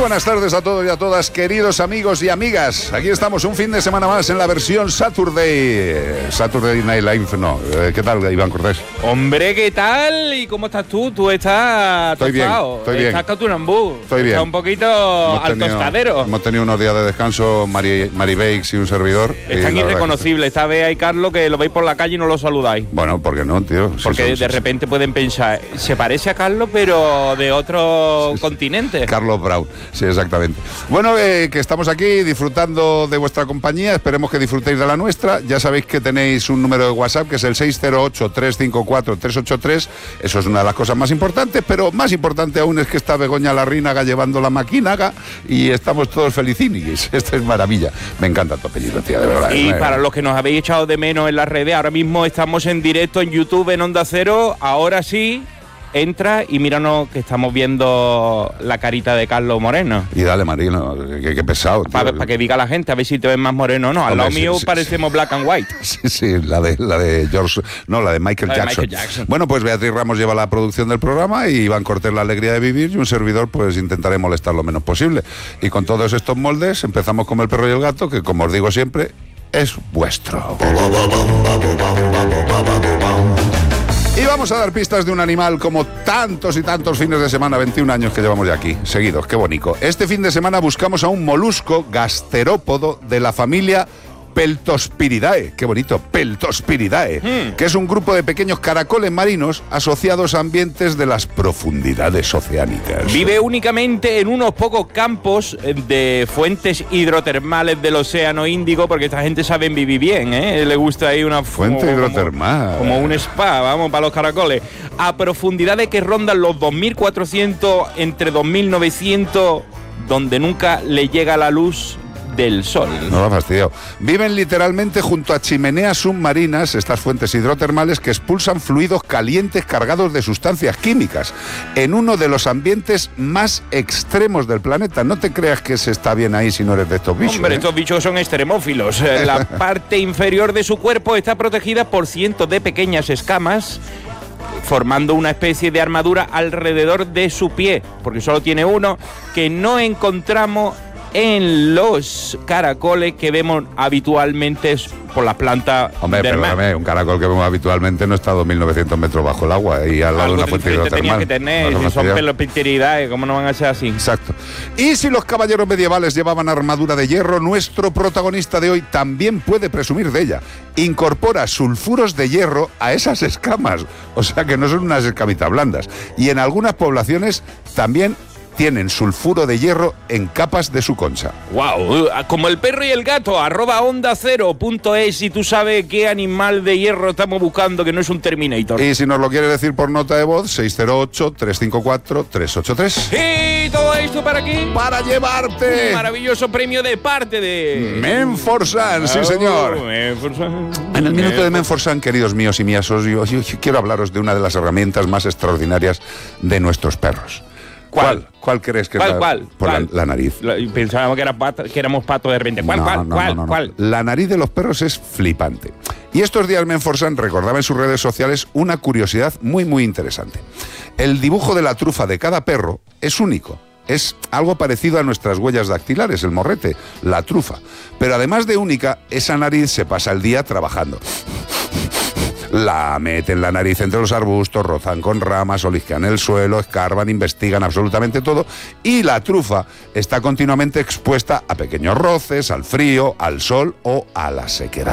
buenas tardes a todos y a todas, queridos amigos y amigas. Aquí estamos un fin de semana más en la versión Saturday Night Live, no. ¿Qué tal, Iván Cortés? Hombre, ¿qué tal? ¿Y cómo estás tú? Tú estás tostado. Estoy bien. Estás catunambú. Estoy bien. Estás un poquito al tostadero. Hemos tenido unos días de descanso, Mari Bakes y un servidor. Están irreconocibles. Esta vez, Carlos, que lo veis por la calle y no lo saludáis. Bueno, ¿por qué no, tío? Porque de repente pueden pensar, se parece a Carlos, pero de otro continente. Carlos Brown, sí, exactamente. Bueno, que estamos aquí disfrutando de vuestra compañía. Esperemos que disfrutéis de la nuestra. Ya sabéis que tenéis un número de WhatsApp que es el 608-354-383. Eso es una de las cosas más importantes, pero más importante aún es que está Begoña Larrínaga llevando la maquinaga y estamos todos felicinis. Esto es maravilla. Me encanta tu apellido, tía, de verdad. Y para los que nos habéis echado de menos en las redes, ahora mismo estamos en directo en YouTube en Onda Cero. Ahora sí, entra y míranos que estamos viendo la carita de Carlos Moreno. Y dale, Marino, qué pesado. Para que diga la gente, a ver si te ves más moreno o no. Al lado mío parecemos black and white. Sí, la de George, no, la de Michael Jackson. Bueno, pues Beatriz Ramos lleva la producción del programa y Iván Cortés la alegría de vivir, y un servidor pues intentaré molestar lo menos posible. Y con todos estos moldes empezamos con El perro y el gato, que como os digo siempre, es vuestro. Y vamos a dar pistas de un animal como tantos y tantos fines de semana, 21 años que llevamos ya aquí, seguidos, qué bonito. Este fin de semana buscamos a un molusco gasterópodo de la familia Peltospiridae, qué bonito, Peltospiridae, que es un grupo de pequeños caracoles marinos asociados a ambientes de las profundidades oceánicas. Vive únicamente en unos pocos campos de fuentes hidrotermales del Océano Índico, porque esta gente sabe vivir bien, ¿eh? Le gusta ahí una fuente hidrotermal. Como un spa, vamos, para los caracoles. A profundidades que rondan los 2.400, entre 2.900, donde nunca le llega la luz del sol. No lo ha fastidiado. Viven literalmente junto a chimeneas submarinas, estas fuentes hidrotermales que expulsan fluidos calientes cargados de sustancias químicas, en uno de los ambientes más extremos del planeta. No te creas que se está bien ahí si no eres de estos bichos. Hombre, estos bichos son extremófilos. La parte inferior de su cuerpo está protegida por cientos de pequeñas escamas, formando una especie de armadura alrededor de su pie, porque solo tiene uno, que no encontramos en los caracoles que vemos habitualmente por las plantas. Hombre, perdóname, un caracol que vemos habitualmente no está a 2.900 metros bajo el agua y al lado de una fuente hidrotermal. Tenía que tener, si son pelopicteridades, ¿cómo no van a ser así? Exacto. Y si los caballeros medievales llevaban armadura de hierro, nuestro protagonista de hoy también puede presumir de ella. Incorpora sulfuros de hierro a esas escamas, o sea que no son unas escamitas blandas. Y en algunas poblaciones también tienen sulfuro de hierro en capas de su concha. ¡Wow! Como el perro y el gato, @ondacero.es, y tú sabes qué animal de hierro estamos buscando, que no es un Terminator. Y si nos lo quieres decir por nota de voz, 608-354-383. Y todo esto para aquí, para llevarte un maravilloso premio de parte de Menforsan, sí señor. En el minuto de Menforsan, queridos míos y mías, yo quiero hablaros de una de las herramientas más extraordinarias de nuestros perros. ¿Cuál crees que es? ¿Cuál? La nariz. Pensábamos que éramos patos de repente. ¿Cuál? La nariz de los perros es flipante. Y estos días Menforsan recordaba en sus redes sociales una curiosidad muy, muy interesante. El dibujo de la trufa de cada perro es único. Es algo parecido a nuestras huellas dactilares, el morrete, la trufa. Pero además de única, esa nariz se pasa el día trabajando. La meten la nariz entre los arbustos, rozan con ramas, olisquean el suelo, escarban, investigan absolutamente todo, y la trufa está continuamente expuesta a pequeños roces, al frío, al sol o a la sequedad.